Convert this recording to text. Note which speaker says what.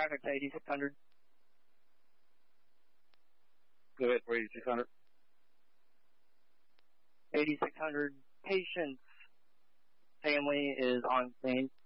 Speaker 1: traffic to 8600.
Speaker 2: Go ahead for 8600.
Speaker 1: 8600, patient's family is on scene.